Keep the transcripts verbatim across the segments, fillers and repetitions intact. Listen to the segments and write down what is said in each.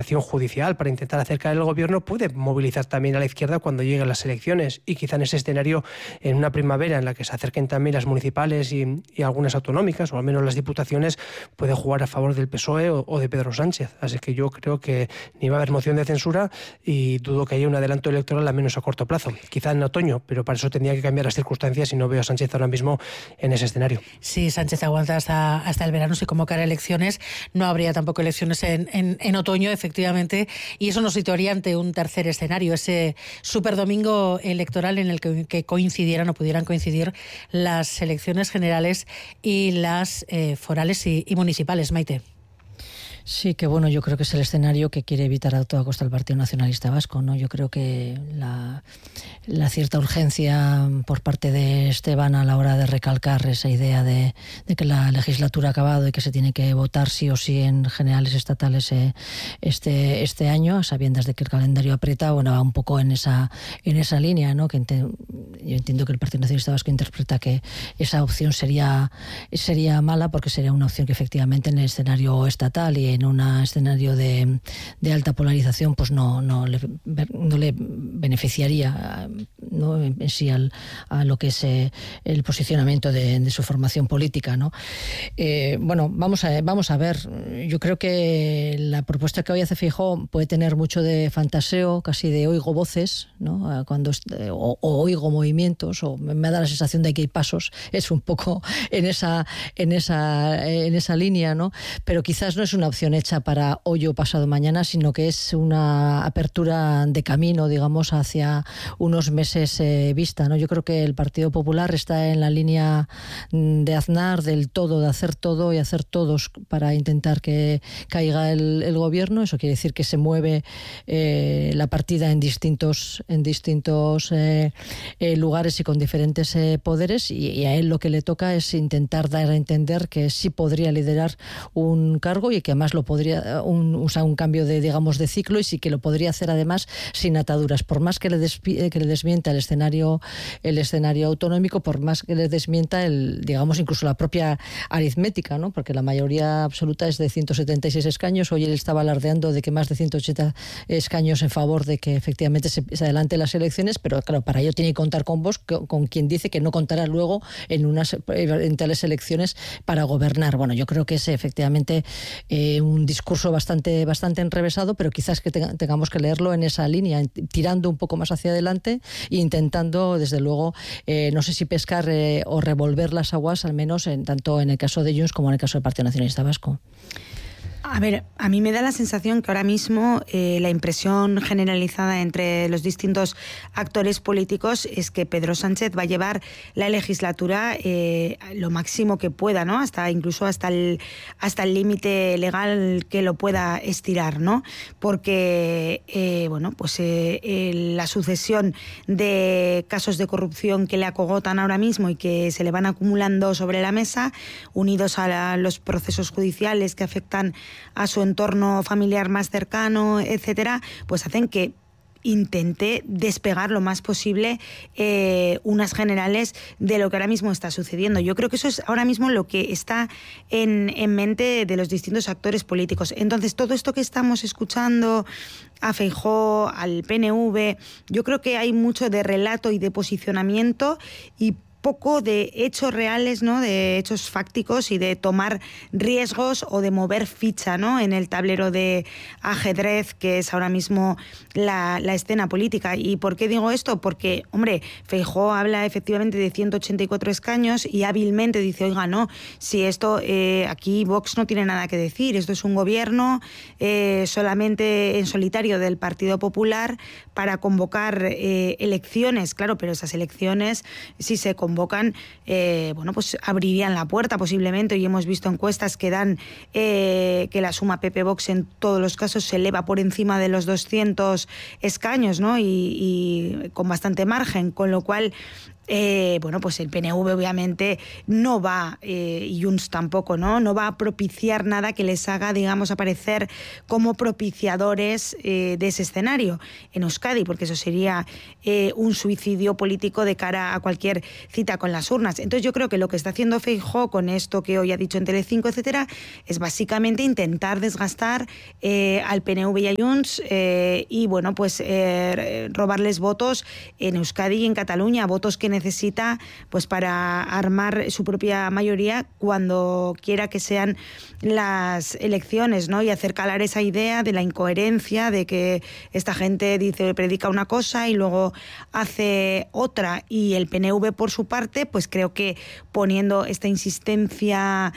acción judicial para intentar acercar el gobierno, puede movilizar también a la izquierda cuando lleguen las elecciones, y quizá en ese escenario, en una primavera en la que se acerquen también las municipales y, y algunas autonómicas, o al menos las diputaciones, puede jugar a favor del P S O E o, o de Pedro Sánchez. Así que yo creo que ni va a haber moción de censura y dudo que haya un adelanto electoral, al menos a corto plazo. Quizá en otoño, pero para eso tendría que cambiar las circunstancias y no veo a Sánchez ahora mismo en ese escenario. Si Sánchez aguanta hasta, hasta el verano sin convocar elecciones, no habría tampoco elecciones en, en, en otoño, efectivamente, y eso nos situaría ante un tercer escenario, ese superdomingo electoral en el que, que coincidieran o pudieran coincidir las elecciones generales y las eh, forales y, y municipales. Maite. Sí, que bueno, yo creo que es el escenario que quiere evitar a toda costa el Partido Nacionalista Vasco, ¿no? Yo creo que la, la cierta urgencia por parte de Esteban a la hora de recalcar esa idea de, de que la legislatura ha acabado y que se tiene que votar sí o sí en generales estatales eh, este este año, a sabiendas de que el calendario aprieta, bueno, va un poco en esa en esa línea, ¿no? Que ente, yo entiendo que el Partido Nacionalista Vasco interpreta que esa opción sería sería mala, porque sería una opción que efectivamente en el escenario estatal y en un escenario de, de alta polarización pues no, no, le, no le beneficiaría, ¿no? En sí al, a lo que es eh, el posicionamiento de, de su formación política, ¿no? Eh, bueno, vamos a, vamos a ver. Yo creo que la propuesta que hoy hace Feijóo puede tener mucho de fantaseo, casi de oigo voces, ¿no? Cuando, o, o oigo movimientos, o me da la sensación de que hay pasos, es un poco en esa, en esa, en esa línea, ¿no? Pero quizás no es una opción hecha para hoy o pasado mañana, sino que es una apertura de camino, digamos, hacia unos meses eh, vista, ¿no? Yo creo que el Partido Popular está en la línea de Aznar, del todo, de hacer todo y hacer todos para intentar que caiga el, el gobierno. Eso quiere decir que se mueve eh, la partida en distintos, en distintos eh, eh, lugares y con diferentes eh, poderes, y, y a él lo que le toca es intentar dar a entender que sí podría liderar un cargo y que además lo podría un, usar un cambio de, digamos, de ciclo, y sí que lo podría hacer además sin ataduras, por más que le, despi, que le desmienta el escenario el escenario autonómico, por más que le desmienta el, digamos, incluso la propia aritmética, ¿no? Porque la mayoría absoluta es de ciento setenta y seis escaños. Hoy él estaba alardeando de que más de ciento ochenta escaños en favor de que efectivamente se, se adelanten las elecciones, pero claro, para ello tiene que contar con vos, con, con quien dice que no contará luego en unas en tales elecciones para gobernar. Bueno, yo creo que es efectivamente eh, un discurso bastante bastante enrevesado, pero quizás que tenga, tengamos que leerlo en esa línea, tirando un poco más hacia adelante e intentando, desde luego, eh, no sé si pescar eh, o revolver las aguas, al menos en, tanto en el caso de Junts como en el caso del Partido Nacionalista Vasco. A ver, a mí me da la sensación que ahora mismo eh, la impresión generalizada entre los distintos actores políticos es que Pedro Sánchez va a llevar la legislatura eh, lo máximo que pueda, ¿no? Hasta incluso hasta el hasta el límite legal que lo pueda estirar, ¿no? Porque eh, bueno, pues eh, eh, la sucesión de casos de corrupción que le acogotan ahora mismo y que se le van acumulando sobre la mesa, unidos a la, los procesos judiciales que afectan a su entorno familiar más cercano, etcétera, pues hacen que intente despegar lo más posible eh, unas generales de lo que ahora mismo está sucediendo. Yo creo que eso es ahora mismo lo que está en, en mente de los distintos actores políticos. Entonces, todo esto que estamos escuchando a Feijóo, al P N V, yo creo que hay mucho de relato y de posicionamiento y poco de hechos reales, ¿no? De hechos fácticos y de tomar riesgos o de mover ficha, ¿no? En el tablero de ajedrez que es ahora mismo la, la escena política. ¿Y por qué digo esto? Porque, hombre, Feijóo habla efectivamente de ciento ochenta y cuatro escaños y hábilmente dice, oiga, no, si esto, eh, aquí Vox no tiene nada que decir, esto es un gobierno eh, solamente en solitario del Partido Popular para convocar eh, elecciones, claro, pero esas elecciones, si se convocan, eh, bueno, pues abrirían la puerta posiblemente, y hemos visto encuestas que dan eh, que la suma P P-Vox en todos los casos se eleva por encima de los doscientos escaños, ¿no? Y, y con bastante margen, con lo cual eh, bueno, pues el P N V obviamente no va, eh, y Junts tampoco, ¿no? No va a propiciar nada que les haga, digamos, aparecer como propiciadores eh, de ese escenario en Euskadi, porque eso sería eh, un suicidio político de cara a cualquier cita con las urnas. Entonces yo creo que lo que está haciendo Feijóo con esto que hoy ha dicho en Telecinco, etcétera, es básicamente intentar desgastar eh, al P N V y a Junts eh, y, bueno, pues eh, robarles votos en Euskadi y en Cataluña, votos que necesita pues para armar su propia mayoría cuando quiera que sean las elecciones, ¿no? Y hacer calar esa idea de la incoherencia, de que esta gente dice, predica una cosa y luego hace otra. Y el P N V, por su parte, pues creo que poniendo esta insistencia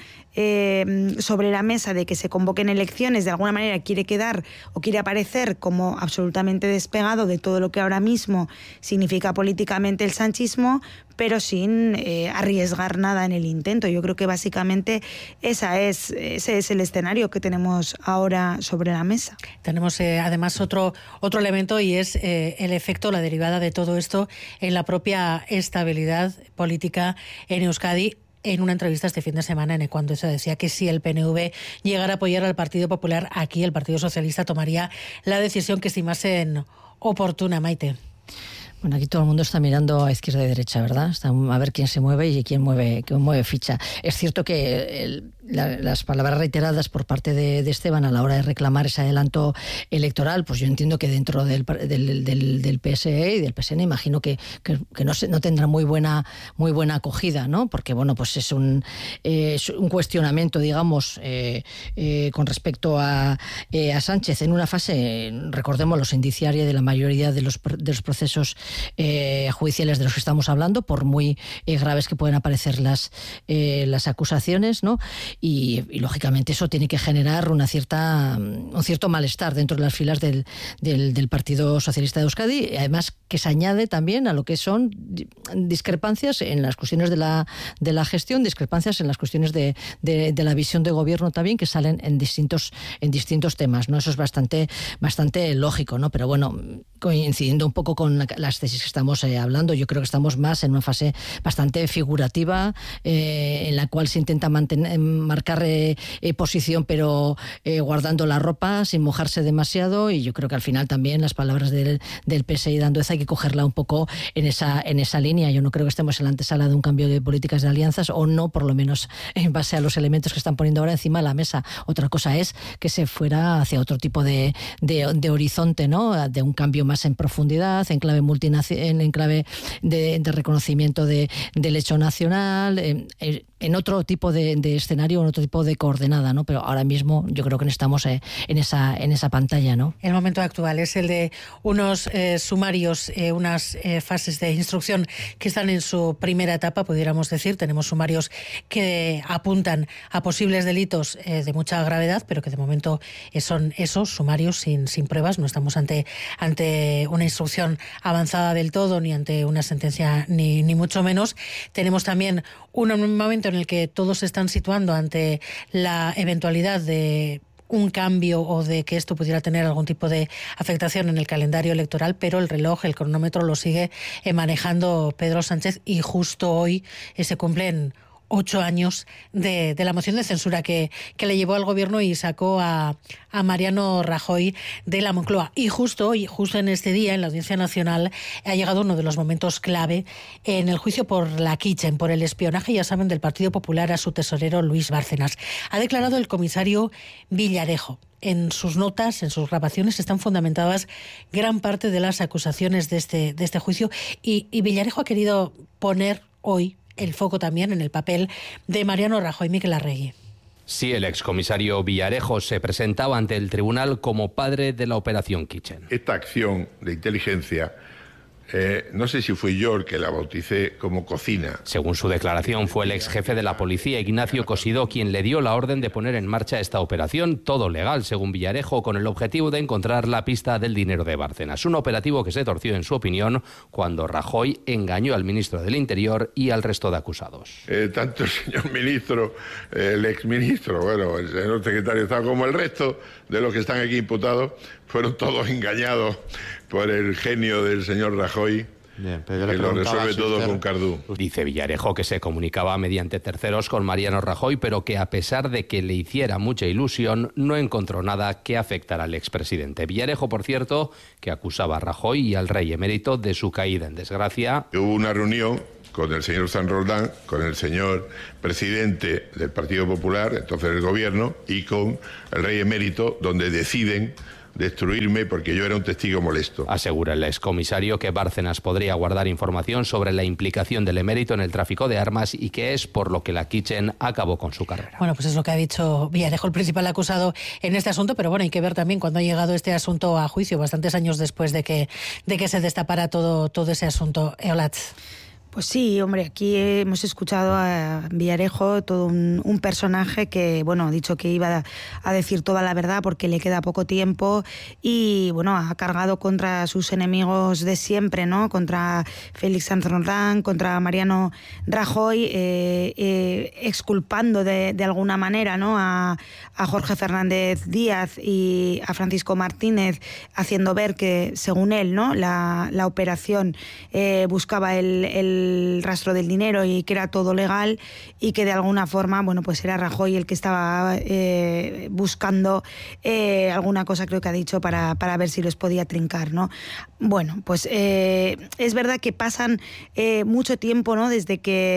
Eh, sobre la mesa de que se convoquen elecciones, de alguna manera quiere quedar o quiere aparecer como absolutamente despegado de todo lo que ahora mismo significa políticamente el sanchismo, pero sin eh, arriesgar nada en el intento. Yo creo que básicamente esa es, ese es el escenario que tenemos ahora sobre la mesa. Tenemos eh, además otro, otro elemento y es eh, el efecto, la derivada de todo esto en la propia estabilidad política en Euskadi. En una entrevista este fin de semana en Ecuando se decía que si el P N V llegara a apoyar al Partido Popular, aquí el Partido Socialista tomaría la decisión que estimasen oportuna. Maite. Bueno, aquí todo el mundo está mirando a izquierda y derecha, ¿verdad? Está a ver quién se mueve y quién mueve, quién mueve ficha. Es cierto que el, la, las palabras reiteradas por parte de, de Esteban a la hora de reclamar ese adelanto electoral, pues yo entiendo que dentro del, del, del, del P S E y del P S N imagino que, que, que no, se, no tendrá muy buena, muy buena acogida, ¿no? Porque, bueno, pues es un, eh, es un cuestionamiento, digamos, eh, eh, con respecto a, eh, a Sánchez en una fase, recordemos, los indiciaria de la mayoría de los, de los procesos Eh, judiciales de los que estamos hablando, por muy eh, graves que pueden aparecer las, eh, las acusaciones, ¿no? Y, y lógicamente eso tiene que generar una cierta, un cierto malestar dentro de las filas del, del, del Partido Socialista de Euskadi, además que se añade también a lo que son discrepancias en las cuestiones de la, de la gestión, discrepancias en las cuestiones de, de, de la visión de gobierno también, que salen en distintos, en distintos temas, ¿no? Eso es bastante, bastante lógico, ¿no? Pero bueno, coincidiendo un poco con las tesis que estamos eh, hablando, yo creo que estamos más en una fase bastante figurativa, eh, en la cual se intenta mantener, marcar eh, eh, posición, pero eh, guardando la ropa, sin mojarse demasiado, y yo creo que al final también las palabras del, del P S I de Andueza hay que cogerla un poco en esa, en esa línea. Yo no creo que estemos en la antesala de un cambio de políticas de alianzas, o no, por lo menos en base a los elementos que están poniendo ahora encima de la mesa. Otra cosa es que se fuera hacia otro tipo de, de, de horizonte, ¿no? De un cambio más en profundidad, en clave multinacional, en clave de, de reconocimiento de, del hecho nacional, en, en otro tipo de, de escenario, en otro tipo de coordenada, ¿no? Pero ahora mismo yo creo que estamos eh, en esa en esa pantalla, ¿no? El momento actual es el de unos eh, sumarios, eh, unas eh, fases de instrucción que están en su primera etapa, pudiéramos decir. Tenemos sumarios que apuntan a posibles delitos eh, de mucha gravedad, pero que de momento eh, son esos sumarios sin, sin pruebas. No estamos ante, ante una instrucción avanzada del todo, ni ante una sentencia, ni, ni mucho menos. Tenemos también un momento en el que todos se están situando ante la eventualidad de un cambio o de que esto pudiera tener algún tipo de afectación en el calendario electoral, pero el reloj, el cronómetro lo sigue manejando Pedro Sánchez, y justo hoy se cumplen ocho años de, de la moción de censura que, que le llevó al gobierno y sacó a, a Mariano Rajoy de la Moncloa. Y justo hoy, justo en este día, en la Audiencia Nacional, ha llegado uno de los momentos clave en el juicio por la Kitchen, por el espionaje, ya saben, del Partido Popular a su tesorero Luis Bárcenas. Ha declarado el comisario Villarejo. En sus notas, en sus grabaciones, están fundamentadas gran parte de las acusaciones de este, de este juicio, y, y Villarejo ha querido poner hoy el foco también en el papel de Mariano Rajoy. Miquel Arregui. Sí, el excomisario Villarejo se presentaba ante el tribunal como padre de la operación Kitchen. Esta acción de inteligencia, eh, no sé si fui yo el que la bauticé como cocina. Según su declaración, fue el ex jefe de la policía, Ignacio Cosidó, quien le dio la orden de poner en marcha esta operación, todo legal, según Villarejo, con el objetivo de encontrar la pista del dinero de Bárcenas. Un operativo que se torció, en su opinión, cuando Rajoy engañó al ministro del Interior y al resto de acusados. Eh, tanto el señor ministro, eh, el exministro, bueno, el señor secretario de Estado, como el resto de los que están aquí imputados, fueron todos engañados por el genio del señor Rajoy. Bien, pero que lo resuelve todo usted... con Cardú. Dice Villarejo que se comunicaba mediante terceros con Mariano Rajoy, pero que a pesar de que le hiciera mucha ilusión, no encontró nada que afectara al expresidente. Villarejo, por cierto, que acusaba a Rajoy y al rey emérito de su caída en desgracia. Hubo una reunión con el señor San Roldán, con el señor presidente del Partido Popular, entonces el gobierno, y con el rey emérito, donde deciden destruirme porque yo era un testigo molesto. Asegura el excomisario que Bárcenas podría guardar información sobre la implicación del emérito en el tráfico de armas y que es por lo que la Kitchen acabó con su carrera. Bueno, pues es lo que ha dicho Villarejo, el principal acusado en este asunto, pero bueno, hay que ver también cuándo ha llegado este asunto a juicio, bastantes años después de que, de que se destapara todo, todo ese asunto. Eolat. Pues sí, hombre, aquí hemos escuchado a Villarejo, todo un, un personaje que, bueno, ha dicho que iba a decir toda la verdad porque le queda poco tiempo y, bueno, ha cargado contra sus enemigos de siempre, ¿no? Contra Félix Sáenz Rondán, contra Mariano Rajoy, eh, eh, exculpando de, de alguna manera, ¿no? A, a Jorge Fernández Díaz y a Francisco Martínez, haciendo ver que, según él, ¿no? La, la operación eh, buscaba el, el el rastro del dinero y que era todo legal y que de alguna forma, bueno, pues era Rajoy el que estaba eh, buscando eh, alguna cosa, creo que ha dicho, para, para ver si los podía trincar, ¿no? Bueno, pues eh, es verdad que pasan eh, mucho tiempo, ¿no? Desde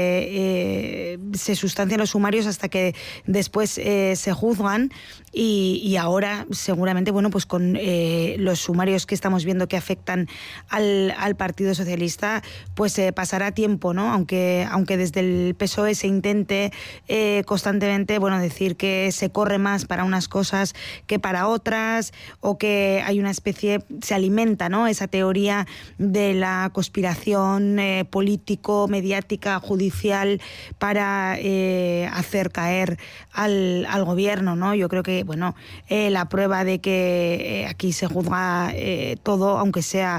que eh, se sustancian los sumarios hasta que después eh, se juzgan y, y ahora seguramente, bueno, pues con eh, los sumarios que estamos viendo que afectan al, al Partido Socialista, pues eh, pasará tiempo, ¿no? Aunque, aunque desde el P S O E se intente eh, constantemente, bueno, decir que se corre más para unas cosas que para otras, o que hay una especie, se alimenta, ¿no? Esa teoría de la conspiración eh, político, mediática, judicial para eh, hacer caer al, al gobierno, ¿no? Yo creo que, bueno, eh, la prueba de que eh, aquí se juzga eh, todo, aunque sea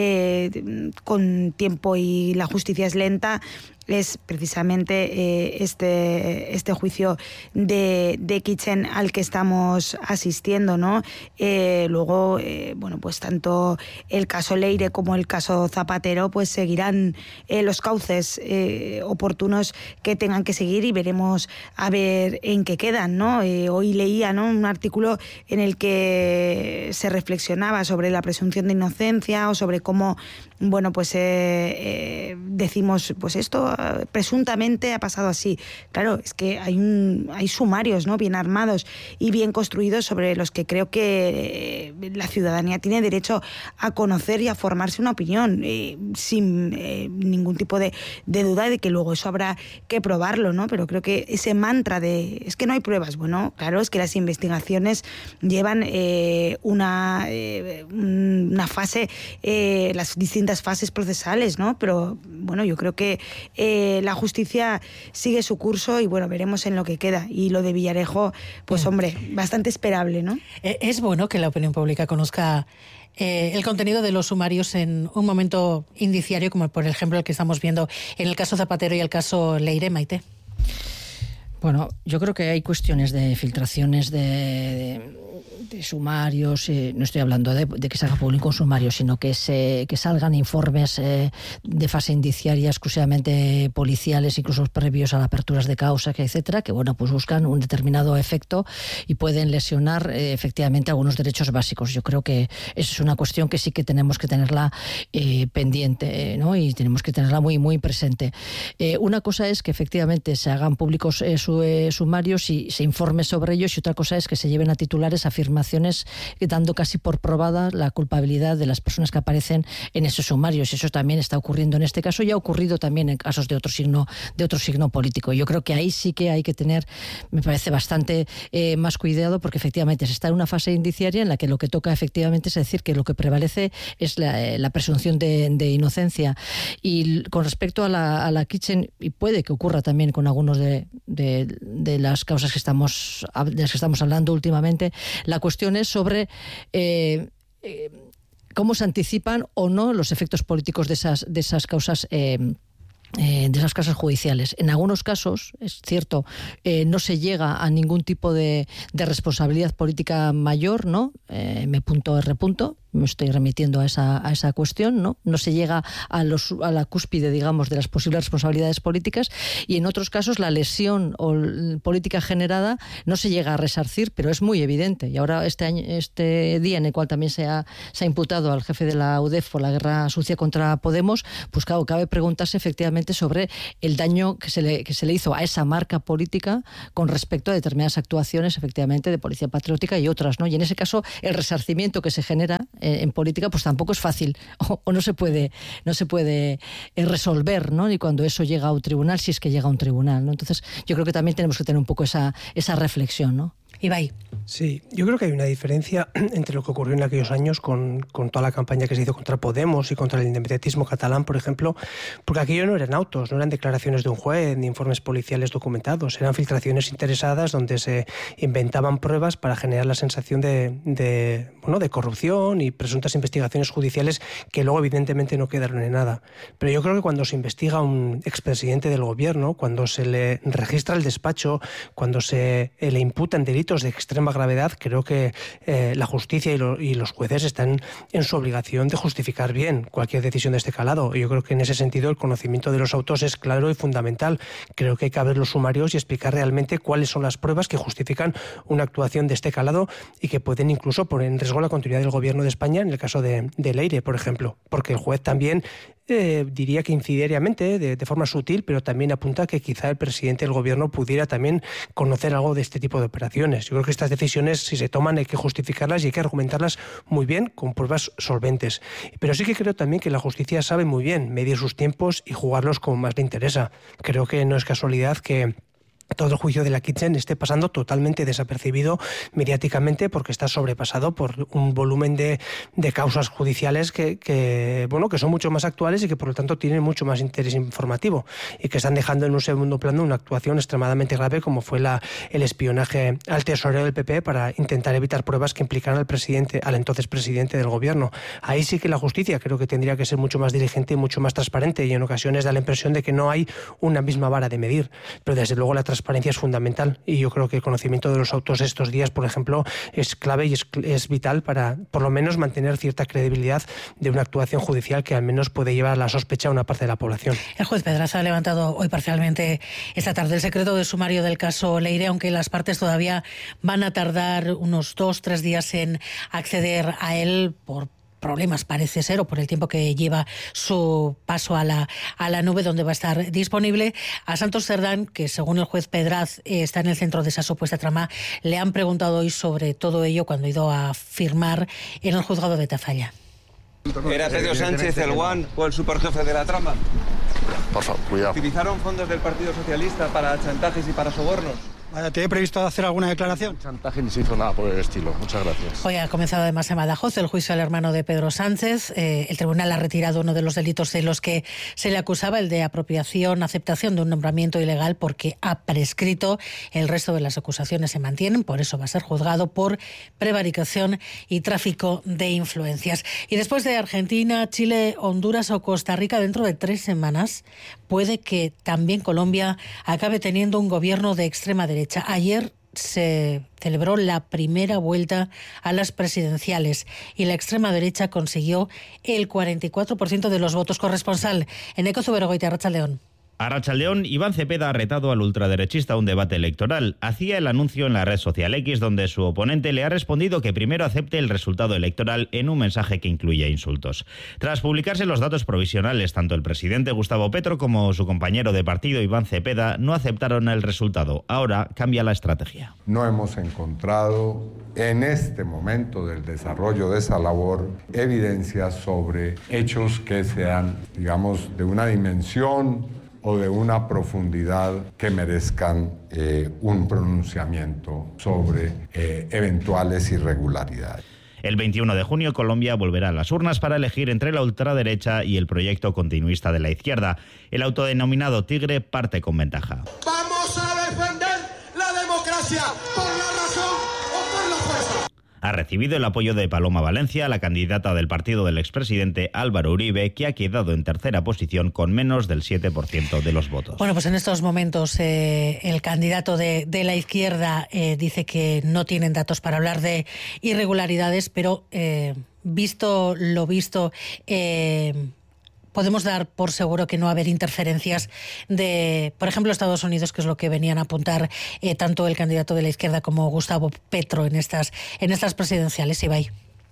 eh, con tiempo y la justicia es lenta, es precisamente eh, este, este juicio de, de Kitchen al que estamos asistiendo, ¿no? Eh, luego, eh, bueno, pues tanto el caso Leire como el caso Zapatero, pues seguirán eh, los cauces eh, oportunos que tengan que seguir y veremos a ver en qué quedan, ¿no? Eh, hoy leía, ¿no? Un artículo en el que se reflexionaba sobre la presunción de inocencia o sobre cómo, bueno, pues eh, eh, decimos, pues esto presuntamente ha pasado así. Claro, es que hay un hay sumarios, ¿no? Bien armados y bien construidos sobre los que creo que eh, la ciudadanía tiene derecho a conocer y a formarse una opinión eh, sin eh, ningún tipo de, de duda de que luego eso habrá que probarlo, ¿no? Pero creo que ese mantra de es que no hay pruebas, bueno, claro, es que las investigaciones llevan eh, una eh, una fase, eh, las distintas fases procesales, ¿no? Pero bueno, yo creo que Eh, la justicia sigue su curso y bueno, veremos en lo que queda. Y lo de Villarejo, pues hombre, bastante esperable, ¿no? Es bueno que la opinión pública conozca eh, el contenido de los sumarios en un momento indiciario, como por ejemplo el que estamos viendo en el caso Zapatero y el caso Leire, Maite. Bueno, yo creo que hay cuestiones de filtraciones de, de, de sumarios, eh, no estoy hablando de, de que se haga público un sumario, sino que se que salgan informes eh, de fase indiciaria exclusivamente policiales, incluso previos a las aperturas de causa, que etcétera, que bueno, pues buscan un determinado efecto y pueden lesionar eh, efectivamente algunos derechos básicos. Yo creo que eso es una cuestión que sí que tenemos que tenerla eh, pendiente, eh, ¿no? Y tenemos que tenerla muy, muy presente. Eh, una cosa es que efectivamente se hagan públicos eh, su sumarios y se informe sobre ellos, y otra cosa es que se lleven a titulares afirmaciones dando casi por probada la culpabilidad de las personas que aparecen en esos sumarios. Eso también está ocurriendo en este caso y ha ocurrido también en casos de otro signo de otro signo político. Yo creo que ahí sí que hay que tener, me parece, bastante eh, más cuidado, porque efectivamente se está en una fase indiciaria en la que lo que toca efectivamente es decir que lo que prevalece es la, eh, la presunción de, de inocencia. Y con respecto a la, a la Kitchen, y puede que ocurra también con algunos de, de de las causas que estamos de las que estamos hablando últimamente, la cuestión es sobre eh, eh, cómo se anticipan o no los efectos políticos de esas de esas causas eh, Eh, de esas causas judiciales. En algunos casos, es cierto, eh, no se llega a ningún tipo de, de responsabilidad política mayor, ¿no? Eh, M. R. me estoy remitiendo a esa, a esa cuestión, ¿no? No se llega a, los, a la cúspide, digamos, de las posibles responsabilidades políticas, y en otros casos la lesión o política generada no se llega a resarcir, pero es muy evidente. Y ahora este año, este día en el cual también se ha, se ha imputado al jefe de la U D E F por la guerra sucia contra Podemos, pues claro, cabe preguntarse efectivamente sobre el daño que se le, que se le hizo a esa marca política con respecto a determinadas actuaciones, efectivamente, de Policía Patriótica y otras, ¿no? Y en ese caso el resarcimiento que se genera eh, en política pues tampoco es fácil o, o no se puede no se puede eh, resolver, ¿no? Y cuando eso llega a un tribunal, si es que llega a un tribunal, ¿no? Entonces yo creo que también tenemos que tener un poco esa, esa reflexión, ¿no? Ibai. Sí, yo creo que hay una diferencia entre lo que ocurrió en aquellos años con, con toda la campaña que se hizo contra Podemos y contra el independentismo catalán, por ejemplo, porque aquello no eran autos, no eran declaraciones de un juez ni informes policiales documentados, eran filtraciones interesadas donde se inventaban pruebas para generar la sensación de, de, bueno, de corrupción y presuntas investigaciones judiciales que luego evidentemente no quedaron en nada. Pero yo creo que cuando se investiga a un expresidente del gobierno, cuando se le registra el despacho, cuando se le imputan delitos de extrema gravedad, creo que eh, la justicia y, lo, y los jueces están en su obligación de justificar bien cualquier decisión de este calado. Yo creo que en ese sentido el conocimiento de los autos es claro y fundamental. Creo que hay que abrir los sumarios y explicar realmente cuáles son las pruebas que justifican una actuación de este calado y que pueden incluso poner en riesgo la continuidad del gobierno de España en el caso de, de Leire, por ejemplo, porque el juez también Eh, diría que incideriamente, de, de forma sutil, pero también apunta que quizá el presidente del gobierno pudiera también conocer algo de este tipo de operaciones. Yo creo que estas decisiones, si se toman, hay que justificarlas y hay que argumentarlas muy bien, con pruebas solventes. Pero sí que creo también que la justicia sabe muy bien medir sus tiempos y jugarlos como más le interesa. Creo que no es casualidad que todo el juicio de la Kitchen esté pasando totalmente desapercibido mediáticamente, porque está sobrepasado por un volumen de, de causas judiciales que, que, bueno, que son mucho más actuales y que por lo tanto tienen mucho más interés informativo y que están dejando en un segundo plano una actuación extremadamente grave como fue la, el espionaje al tesorero del P P para intentar evitar pruebas que implicaran al presidente, al entonces presidente del gobierno. Ahí sí que la justicia creo que tendría que ser mucho más diligente y mucho más transparente, y en ocasiones da la impresión de que no hay una misma vara de medir, pero desde luego la transparencia es fundamental, y yo creo que el conocimiento de los autos estos días, por ejemplo, es clave y es, es vital para por lo menos mantener cierta credibilidad de una actuación judicial que al menos puede llevar a la sospecha a una parte de la población. El juez Pedraza ha levantado hoy parcialmente esta tarde el secreto de sumario del caso Leire, aunque las partes todavía van a tardar unos dos, tres días en acceder a él por problemas, parece ser, o por el tiempo que lleva su paso a la, a la nube donde va a estar disponible. A Santos Cerdán, que según el juez Pedraz eh, está en el centro de esa supuesta trama, le han preguntado hoy sobre todo ello cuando ha ido a firmar en el juzgado de Tafalla. ¿Era Pedro Sánchez el One o el superjefe de la trama? Por favor, cuidado. ¿Utilizaron fondos del Partido Socialista para chantajes y para sobornos? ¿Tiene previsto hacer alguna declaración? Chantaje ni se hizo nada por el estilo. Muchas gracias. Hoy ha comenzado además en Badajoz el juicio al hermano de Pedro Sánchez. Eh, el tribunal ha retirado uno de los delitos de los que se le acusaba, el de apropiación, aceptación de un nombramiento ilegal, porque ha prescrito. El resto de las acusaciones se mantienen, por eso va a ser juzgado por prevaricación y tráfico de influencias. Y después de Argentina, Chile, Honduras o Costa Rica, dentro de tres semanas puede que también Colombia acabe teniendo un gobierno de extrema derecha. Ayer se celebró la primera vuelta a las presidenciales y la extrema derecha consiguió el cuarenta y cuatro por ciento de los votos. Corresponsal en Eco Zuberogoitia, Arratsaldeon. Arratsaldeon, Iván Cepeda ha retado al ultraderechista a un debate electoral. Hacía el anuncio en la red social X, donde su oponente le ha respondido que primero acepte el resultado electoral en un mensaje que incluye insultos. Tras publicarse los datos provisionales, tanto el presidente Gustavo Petro como su compañero de partido Iván Cepeda no aceptaron el resultado. Ahora cambia la estrategia. No hemos encontrado en este momento del desarrollo de esa labor evidencias sobre hechos que sean, digamos, de una dimensión o de una profundidad que merezcan eh, un pronunciamiento sobre eh, eventuales irregularidades. El veintiuno de junio Colombia volverá a las urnas para elegir entre la ultraderecha y el proyecto continuista de la izquierda. El autodenominado Tigre parte con ventaja. Vamos a defender la democracia por la razón o por la fuerza. Ha recibido el apoyo de Paloma Valencia, la candidata del partido del expresidente Álvaro Uribe, que ha quedado en tercera posición con menos del siete por ciento de los votos. Bueno, pues en estos momentos eh, el candidato de, de la izquierda eh, dice que no tienen datos para hablar de irregularidades, pero eh, visto lo visto... Eh, podemos dar por seguro que no va a haber interferencias de, por ejemplo, Estados Unidos, que es lo que venían a apuntar eh, tanto el candidato de la izquierda como Gustavo Petro en estas, en estas presidenciales. Ibai.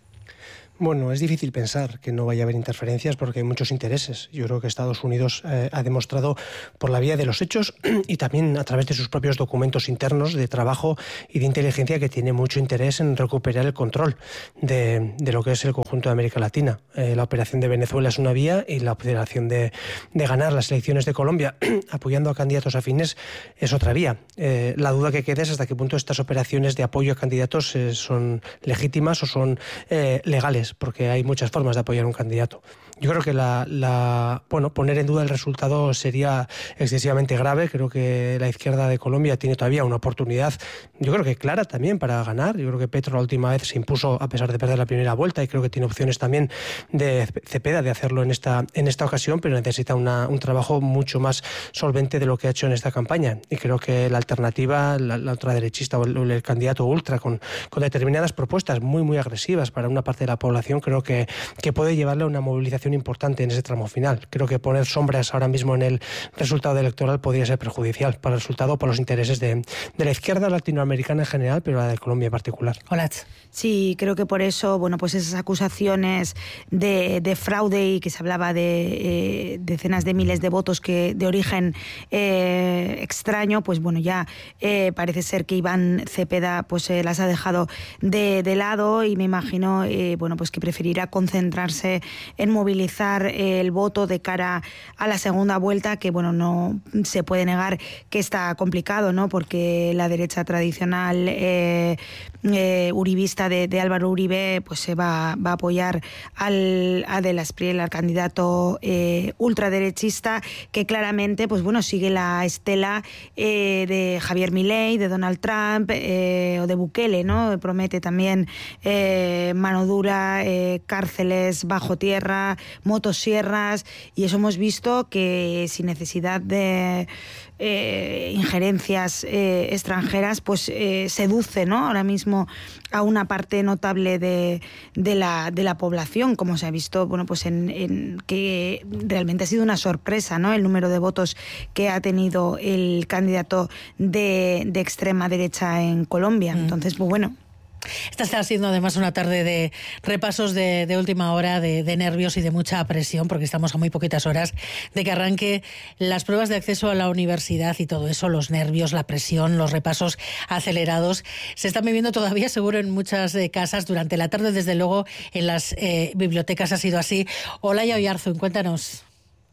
Bueno, es difícil pensar que no vaya a haber interferencias porque hay muchos intereses. Yo creo que Estados Unidos eh, ha demostrado por la vía de los hechos y también a través de sus propios documentos internos de trabajo y de inteligencia que tiene mucho interés en recuperar el control de, de lo que es el conjunto de América Latina. Eh, la operación de Venezuela es una vía y la operación de, de ganar las elecciones de Colombia apoyando a candidatos afines es otra vía. Eh, la duda que queda es hasta qué punto estas operaciones de apoyo a candidatos eh, son legítimas o son eh, legales, porque hay muchas formas de apoyar a un candidato. Yo creo que la, la bueno poner en duda el resultado sería excesivamente grave. Creo que la izquierda de Colombia tiene todavía una oportunidad, yo creo que clara también para ganar. Yo creo que Petro la última vez se impuso a pesar de perder la primera vuelta y creo que tiene opciones también de Cepeda de hacerlo en esta, en esta ocasión, pero necesita una, un trabajo mucho más solvente de lo que ha hecho en esta campaña. Y creo que la alternativa, la, la ultraderechista o el, el candidato ultra con, con determinadas propuestas muy muy agresivas para una parte de la población, creo que, que puede llevarle a una movilización importante en ese tramo final. Creo que poner sombras ahora mismo en el resultado electoral podría ser perjudicial para el resultado, por los intereses de, de la izquierda latinoamericana en general, pero la de Colombia en particular. Hola. Sí, creo que por eso, bueno, pues esas acusaciones de, de fraude y que se hablaba de eh, decenas de miles de votos que de origen eh, extraño, pues bueno, ya eh, parece ser que Iván Cepeda pues eh, las ha dejado de, de lado y me imagino, eh, bueno, pues que preferirá concentrarse en movilizar el voto de cara a la segunda vuelta, que bueno, no se puede negar que está complicado, ¿no? Porque la derecha tradicional eh, eh, uribista de, de Álvaro Uribe pues se va, va a apoyar al a de las Priel, al candidato eh, ultraderechista, que claramente pues bueno sigue la estela eh, de Javier Milei, de Donald Trump eh, o de Bukele, ¿no? Promete también eh, mano dura, eh, cárceles bajo tierra, motosierras, y eso hemos visto que sin necesidad de eh, injerencias eh, extranjeras pues eh, seduce, ¿no? Ahora mismo a una parte notable de, de, la, de la población, como se ha visto, bueno, pues en, en que realmente ha sido una sorpresa, ¿no? El número de votos que ha tenido el candidato de, de extrema derecha en Colombia. Mm. Entonces, pues bueno. Esta está siendo además una tarde de repasos de, de última hora, de, de nervios y de mucha presión, porque estamos a muy poquitas horas de que arranque las pruebas de acceso a la universidad y todo eso, los nervios, la presión, los repasos acelerados, se están viviendo todavía seguro en muchas eh, casas durante la tarde, desde luego en las eh, bibliotecas ha sido así. Olaya Oyarzún, cuéntanos.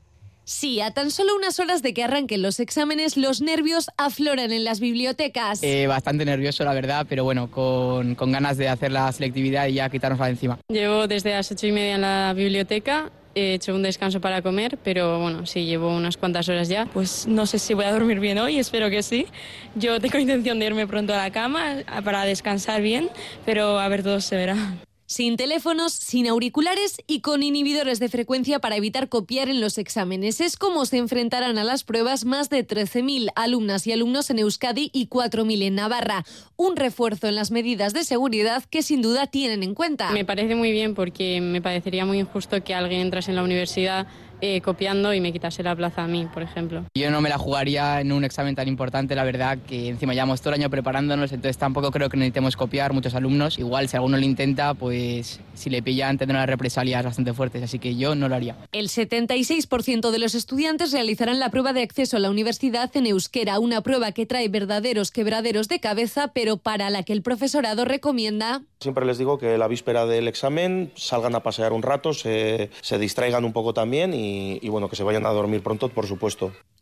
Sí, a tan solo unas horas de que arranquen los exámenes, los nervios afloran en las bibliotecas. Eh, bastante nervioso, la verdad, pero bueno, con, con ganas de hacer la selectividad y ya quitárnosla de encima. Llevo desde las ocho y media en la biblioteca. He hecho un descanso para comer, pero bueno, sí, llevo unas cuantas horas ya. Pues no sé si voy a dormir bien hoy, espero que sí. Yo tengo intención de irme pronto a la cama para descansar bien, pero a ver, todo se verá. Sin teléfonos, sin auriculares y con inhibidores de frecuencia para evitar copiar en los exámenes. Es como se enfrentarán a las pruebas más de trece mil alumnas y alumnos en Euskadi y cuatro mil en Navarra. Un refuerzo en las medidas de seguridad que sin duda tienen en cuenta. Me parece muy bien porque me parecería muy injusto que alguien entrase en la universidad Eh, copiando y me quitase la plaza a mí, por ejemplo. Yo no me la jugaría en un examen tan importante, la verdad, que encima llevamos todo el año preparándonos, entonces tampoco creo que necesitemos copiar muchos alumnos. Igual si alguno lo intenta, pues si le pillan tendrán unas represalias bastante fuertes, así que yo no lo haría. El setenta y seis por ciento de los estudiantes realizarán la prueba de acceso a la universidad en euskera, una prueba que trae verdaderos quebraderos de cabeza, pero para la que el profesorado recomienda... Siempre les digo que la víspera del examen salgan a pasear un rato, se, se distraigan un poco también y, y bueno, que se vayan a dormir pronto, por supuesto.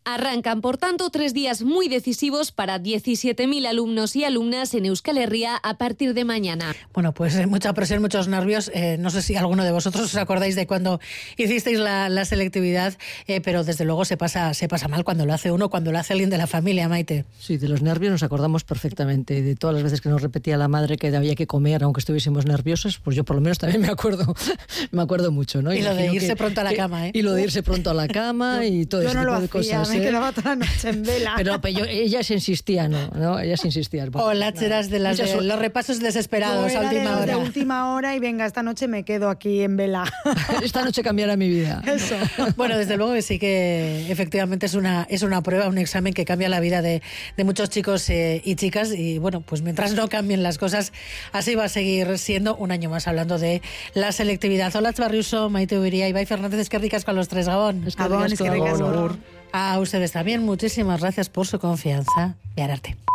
Arrancan, por tanto, tres días muy decisivos para diecisiete mil alumnos y alumnas en Euskal Herria a partir de mañana. Bueno, pues eh, mucha presión, muchos nervios. Eh, no sé si alguno de vosotros os acordáis de cuando hicisteis la, la selectividad, eh, pero desde luego se pasa, se pasa mal cuando lo hace uno, cuando lo hace alguien de la familia, Maite. Sí, de los nervios nos acordamos perfectamente. De todas las veces que nos repetía la madre que había que comer aunque estuviésemos nerviosos, pues yo por lo menos también me acuerdo, me acuerdo mucho, ¿no? Y Imagino lo de irse que, pronto a la que, cama, ¿eh? Y lo de irse pronto a la cama y todo yo ese no tipo lo de hacía, cosas. Me ¿eh? quedaba toda la noche en vela. Pero, pero yo, ella se insistía, ¿no? ¿no? Ella se insistía. O las eras de, las de los repasos desesperados a última de hora. De última hora y venga, esta noche me quedo aquí en vela. Esta noche cambiará mi vida. Eso. Bueno, desde luego que sí que efectivamente es una, es una prueba, un examen que cambia la vida de, de muchos chicos eh, y chicas. Y bueno, pues mientras no cambien las cosas, así va a seguir siendo un año más hablando de la selectividad. Hola, Barriuso, Maite Ubiría, Ibai Fernández, es que ricas con los tres, Gabón. Gabón, es que ricas. A ustedes también, muchísimas gracias por su confianza y arte.